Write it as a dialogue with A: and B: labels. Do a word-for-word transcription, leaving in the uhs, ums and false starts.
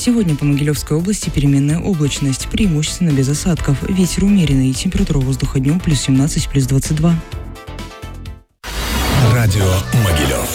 A: Сегодня по Могилевской области переменная облачность, преимущественно без осадков. Ветер умеренный, температура воздуха днем плюс семнадцать, плюс двадцать два.
B: Радио Могилев.